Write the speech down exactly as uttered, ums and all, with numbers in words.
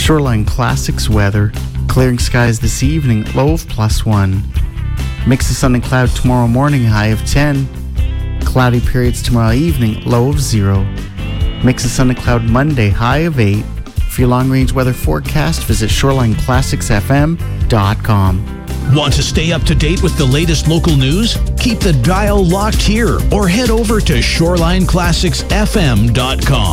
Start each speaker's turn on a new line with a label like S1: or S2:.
S1: Shoreline Classics weather. Clearing skies this evening, low of plus one. Mix of sun and cloud tomorrow morning, high of ten. Cloudy periods tomorrow evening, low of zero. Mix of sun and cloud Monday, high of eight. For your long-range weather forecast, visit shoreline classics f m dot com.
S2: Want to stay up to date with the latest local news? Keep the dial locked here or head over to shoreline classics f m dot com.